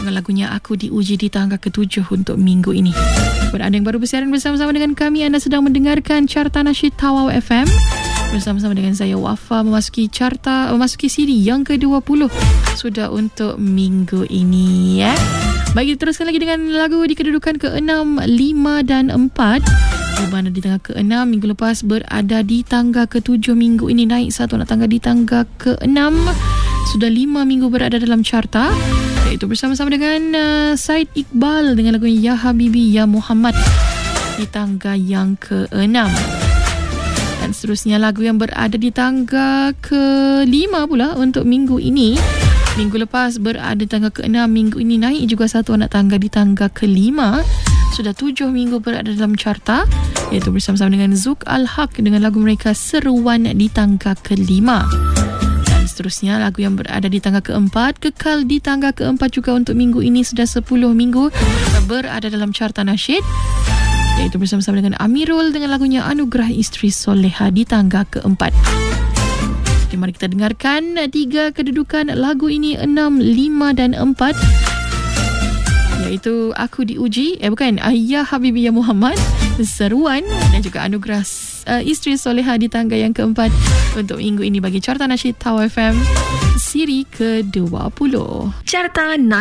dengan lagunya Aku Diuji di tangga ke-7 untuk minggu ini. Buat anda yang baru bersiaran bersama-sama dengan kami, anda sedang mendengarkan Carta Nasyid Tawau FM bersama-sama dengan saya Wafa, memasuki siri yang ke-20 sudah untuk minggu ini ya. Baik, kita teruskan lagi dengan lagu di kedudukan ke-6, 5 dan 4. Di mana di tangga ke-6 minggu lepas berada di tangga ke-7, minggu ini naik satu nak tangga di tangga ke-6. Sudah 5 minggu berada dalam carta, iaitu bersama-sama dengan Said Iqbal dengan lagu Ya Habibi Ya Muhammad di tangga yang ke-6. Dan seterusnya lagu yang berada di tangga ke-5 pula untuk minggu ini. Minggu lepas berada di tangga ke-6, minggu ini naik juga satu anak tangga di tangga ke-5. Sudah 7 minggu berada dalam carta, iaitu bersama-sama dengan Zuk Al-Haq dengan lagu mereka Seruan di tangga ke-5. Seterusnya lagu yang berada di tangga ke-4 kekal di tangga ke-4 juga untuk minggu ini. Sudah 10 minggu berada dalam carta nasyid, iaitu bersama-sama dengan Amirul dengan lagunya Anugerah Isteri Soleha di tangga ke-4. Jadi mari kita dengarkan 3 kedudukan lagu ini, 6, 5 dan 4, iaitu Aku Diuji, Ya Habibi Ya Muhammad, Seruan dan juga Anugerah Isteri Soleha di tangga yang ke-4 untuk minggu ini bagi Carta Nasyid Tawau FM siri ke-20. Carta